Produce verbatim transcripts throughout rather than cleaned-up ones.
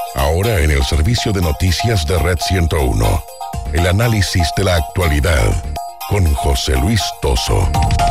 Ahora en el servicio de noticias de Red ciento uno. El análisis de la actualidad con José Luis Toso.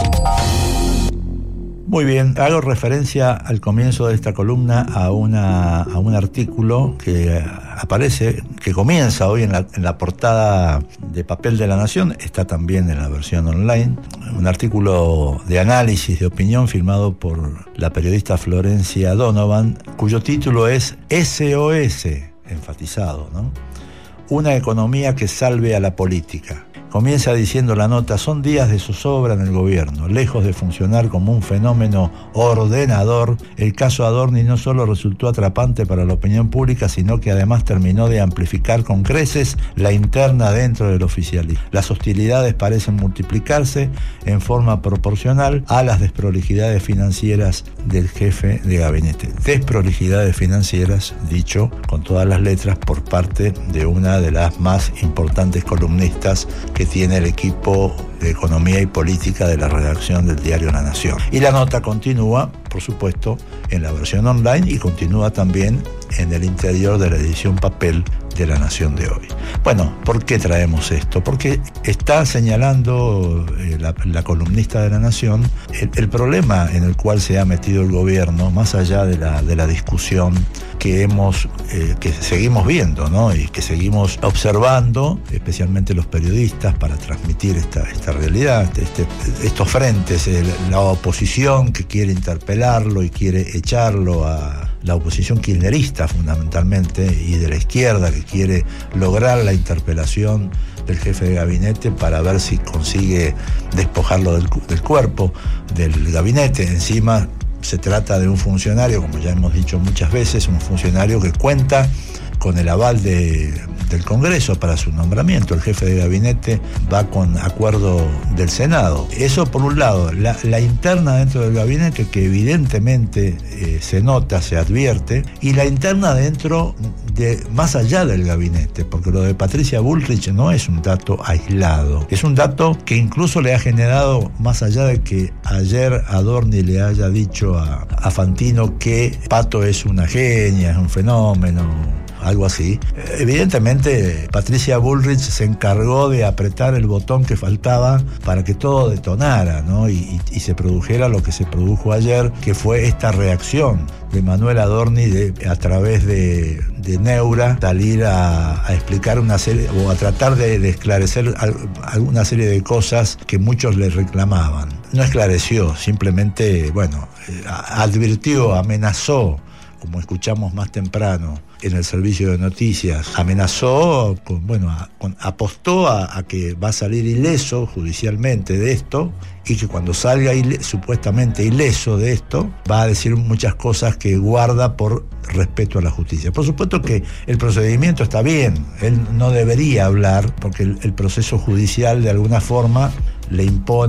Muy bien, hago referencia al comienzo de esta columna a, una, a un artículo que aparece, que comienza hoy en la, en la portada de papel de La Nación, está también en la versión online, un artículo de análisis, de opinión, firmado por la periodista Florencia Donovan, cuyo título es S O S, enfatizado, ¿no? Una economía que salve a la política. Comienza diciendo la nota: son días de zozobra en el gobierno. Lejos de funcionar como un fenómeno ordenador, el caso Adorni no solo resultó atrapante para la opinión pública, sino que además terminó de amplificar con creces la interna dentro del oficialismo. Las hostilidades parecen multiplicarse en forma proporcional a las desprolijidades financieras del jefe de gabinete. Desprolijidades financieras, dicho con todas las letras por parte de una de las más importantes columnistas que tiene el equipo de Economía y Política de la redacción del diario La Nación. Y la nota continúa, por supuesto, en la versión online y continúa también en el interior de la edición papel de La Nación de hoy. Bueno, ¿por qué traemos esto? Porque está señalando eh, la, la columnista de La Nación el, el problema en el cual se ha metido el gobierno, más allá de la, de la discusión que hemos, eh, que seguimos viendo, ¿no? Y que seguimos observando, especialmente los periodistas, para transmitir esta, esta realidad, este, estos frentes, el, la oposición que quiere interpelarlo y quiere echarlo a la oposición kirchnerista fundamentalmente, y de la izquierda que quiere lograr la interpelación del jefe de gabinete para ver si consigue despojarlo del, del cuerpo del gabinete. Encima se trata de un funcionario, como ya hemos dicho muchas veces, un funcionario que cuenta con el aval de, del Congreso para su nombramiento. El jefe de gabinete va con acuerdo del Senado. Eso por un lado. La, la interna dentro del gabinete, que evidentemente eh, se nota, se advierte, y la interna dentro de, más allá del gabinete, porque lo de Patricia Bullrich no es un dato aislado. Es un dato que incluso le ha generado, más allá de que ayer Adorni le haya dicho a, a Fantino que Pato es una genia, es un fenómeno, algo así. Evidentemente, Patricia Bullrich se encargó de apretar el botón que faltaba para que todo detonara, ¿no? Y, y, y se produjera lo que se produjo ayer, que fue esta reacción de Manuel Adorni de, a través de, de Neura, salir a, a explicar una serie, o a tratar de, de esclarecer alguna serie de cosas que muchos le reclamaban. No esclareció, simplemente, bueno, advirtió, amenazó, como escuchamos más temprano en el servicio de noticias, amenazó, con, bueno, a, con, apostó a, a que va a salir ileso judicialmente de esto, y que cuando salga ile, supuestamente ileso de esto, va a decir muchas cosas que guarda por respeto a la justicia. Por supuesto que el procedimiento está bien, él no debería hablar, porque el, el proceso judicial de alguna forma le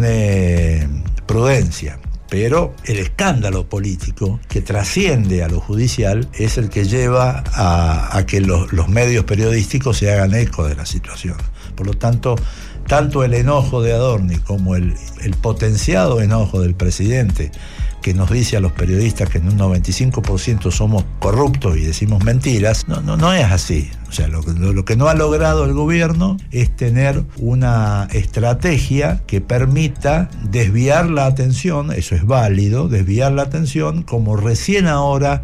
impone prudencia. Pero el escándalo político que trasciende a lo judicial es el que lleva a, a que los, los medios periodísticos se hagan eco de la situación. Por lo tanto, tanto el enojo de Adorni como el, el potenciado enojo del presidente, que nos dice a los periodistas que en un noventa y cinco por ciento somos corruptos y decimos mentiras, no, no, no es así. O sea, lo, lo, lo que no ha logrado el gobierno es tener una estrategia que permita desviar la atención, eso es válido, desviar la atención, como recién ahora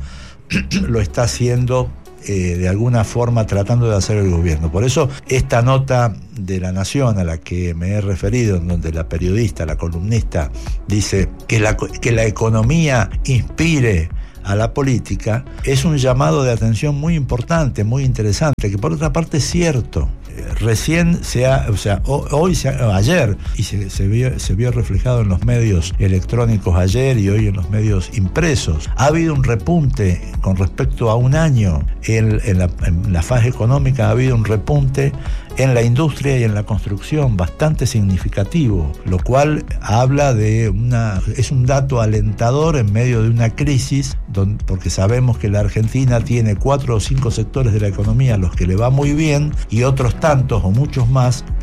lo está haciendo eh, de alguna forma tratando de hacer el gobierno. Por eso esta nota de La Nación a la que me he referido, en donde la periodista, la columnista, dice que la, que la economía inspire a la política, es un llamado de atención muy importante, muy interesante, que por otra parte es cierto. Recién se ha, o sea, hoy, se ha, ayer, y se, se, vio, se vio reflejado en los medios electrónicos ayer y hoy en los medios impresos, ha habido un repunte con respecto a un año en, en, la, en la fase económica, ha habido un repunte en la industria y en la construcción bastante significativo, lo cual habla de una, es un dato alentador en medio de una crisis, donde, porque sabemos que la Argentina tiene cuatro o cinco sectores de la economía a los que le va muy bien y otros tantos o muchos más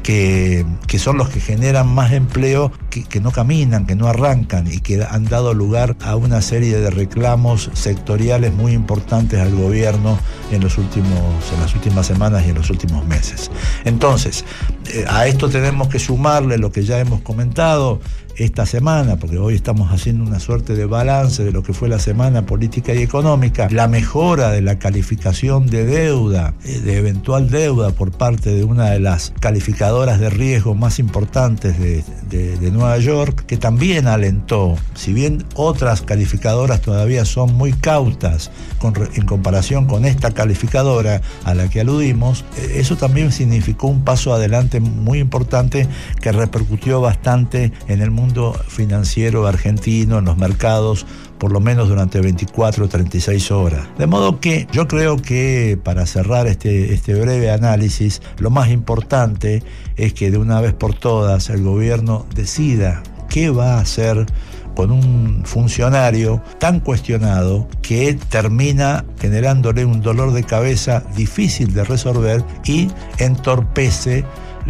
que, que son los que generan más empleo, que, que no caminan, que no arrancan y que han dado lugar a una serie de reclamos sectoriales muy importantes al gobierno en, los últimos, en las últimas semanas y en los últimos meses. Entonces, eh, a esto tenemos que sumarle lo que ya hemos comentado esta semana, porque hoy estamos haciendo una suerte de balance de lo que fue la semana política y económica, la mejora de la calificación de deuda, de eventual deuda por parte de una de las calificadoras de riesgo más importantes de, de, de Nueva York, que también alentó, si bien otras calificadoras todavía son muy cautas con, en comparación con esta calificadora a la que aludimos, eso también significó un paso adelante muy importante que repercutió bastante en el mundo mundo financiero argentino, en los mercados, por lo menos durante veinticuatro o treinta y seis horas. De modo que yo creo que, para cerrar este, este breve análisis, lo más importante es que de una vez por todas el gobierno decida qué va a hacer con un funcionario tan cuestionado que termina generándole un dolor de cabeza difícil de resolver y entorpece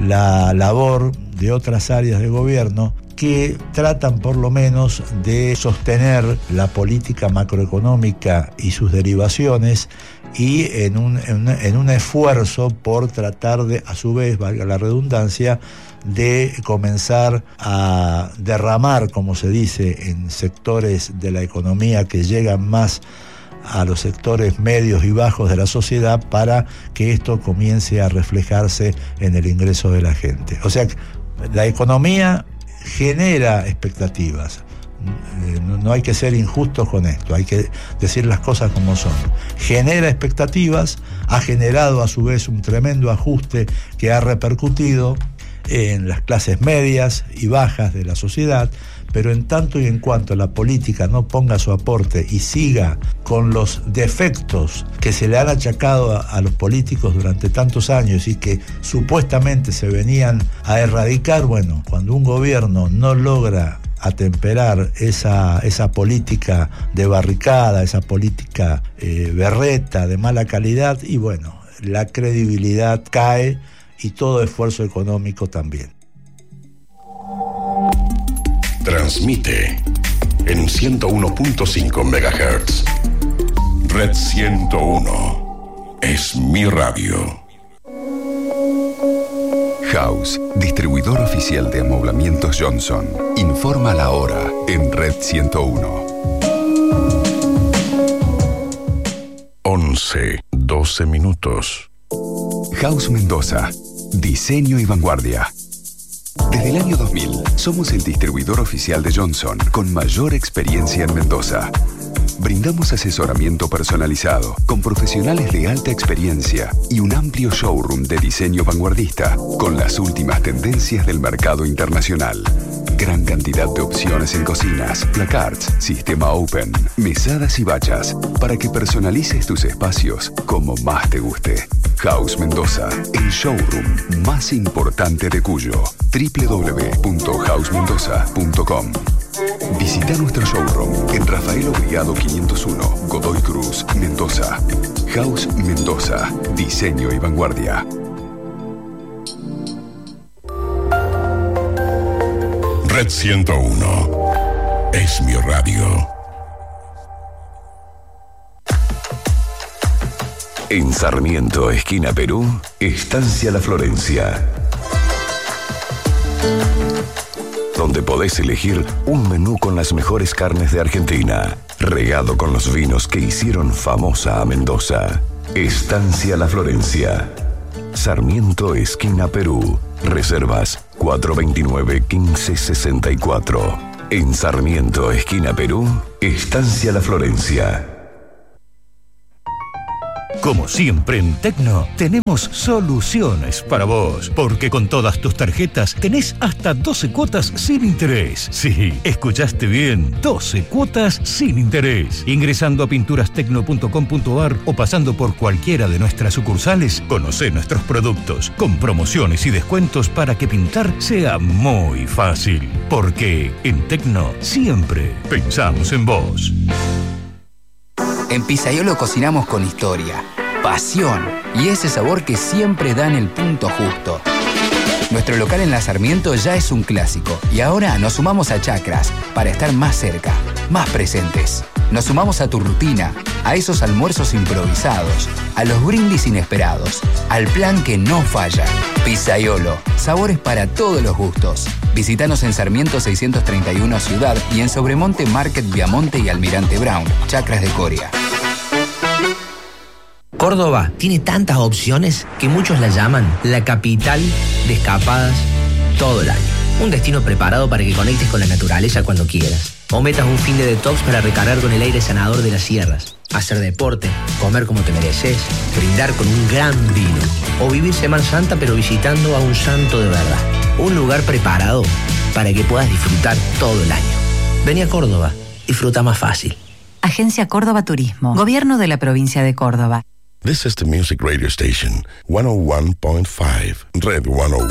la labor de otras áreas de gobierno que tratan por lo menos de sostener la política macroeconómica y sus derivaciones, y en un, en, en un esfuerzo por tratar de, a su vez, valga la redundancia, de comenzar a derramar, como se dice, en sectores de la economía que llegan más a los sectores medios y bajos de la sociedad, para que esto comience a reflejarse en el ingreso de la gente. O sea, la economía genera expectativas. No hay que ser injustos con esto, hay que decir las cosas como son. Genera expectativas, ha generado a su vez un tremendo ajuste que ha repercutido en las clases medias y bajas de la sociedad, pero en tanto y en cuanto la política no ponga su aporte y siga con los defectos que se le han achacado a, a los políticos durante tantos años y que supuestamente se venían a erradicar, bueno, cuando un gobierno no logra atemperar esa, esa política de barricada, esa política eh, berreta, de mala calidad, y bueno, la credibilidad cae y todo esfuerzo económico también. Transmite en ciento uno punto cinco megahertz. Red ciento uno es mi radio. House, distribuidor oficial de amoblamientos Johnson. Informa la hora en Red ciento uno. once, doce minutos. House Mendoza. Diseño y vanguardia. Desde el año dos mil, somos el distribuidor oficial de Johnson con mayor experiencia en Mendoza. Brindamos asesoramiento personalizado con profesionales de alta experiencia y un amplio showroom de diseño vanguardista con las últimas tendencias del mercado internacional. Gran cantidad de opciones en cocinas, placards, sistema open, mesadas y bachas para que personalices tus espacios como más te guste. House Mendoza, el showroom más importante de Cuyo. doble u doble u doble u punto house mendoza punto com. Visita nuestro showroom en Rafael Obligado quinientos uno, Godoy Cruz, Mendoza. House Mendoza, diseño y vanguardia. Red ciento uno es mi radio. En Sarmiento, esquina Perú, Estancia La Florencia, donde podés elegir un menú con las mejores carnes de Argentina, regado con los vinos que hicieron famosa a Mendoza. Estancia La Florencia, Sarmiento, esquina Perú. Reservas cuatro dos nueve, uno cinco seis cuatro. En Sarmiento, esquina Perú, Estancia La Florencia. Como siempre en Tecno, tenemos soluciones para vos, porque con todas tus tarjetas tenés hasta doce cuotas sin interés. Sí, escuchaste bien, doce cuotas sin interés. Ingresando a pinturas tecno punto com punto ar o pasando por cualquiera de nuestras sucursales, conocé nuestros productos con promociones y descuentos para que pintar sea muy fácil. Porque en Tecno siempre pensamos en vos. En Pizzaiolo cocinamos con historia, pasión y ese sabor que siempre da en el punto justo. Nuestro local en La Sarmiento ya es un clásico y ahora nos sumamos a Chacras para estar más cerca, más presentes. Nos sumamos a tu rutina, a esos almuerzos improvisados, a los brindis inesperados, al plan que no falla. Pizzaiolo, sabores para todos los gustos. Visítanos en Sarmiento seiscientos treinta y uno Ciudad y en Sobremonte Market Viamonte y Almirante Brown, Chacras de Coria. Córdoba tiene tantas opciones que muchos la llaman la capital de escapadas todo el año. Un destino preparado para que conectes con la naturaleza cuando quieras. O metas un fin de detox para recargar con el aire sanador de las sierras. Hacer deporte, comer como te mereces, brindar con un gran vino. O vivir Semana Santa pero visitando a un santo de verdad. Un lugar preparado para que puedas disfrutar todo el año. Vení a Córdoba, disfruta más fácil. Agencia Córdoba Turismo, Gobierno de la Provincia de Córdoba. This is the music radio station, one oh one point five, Red one oh one.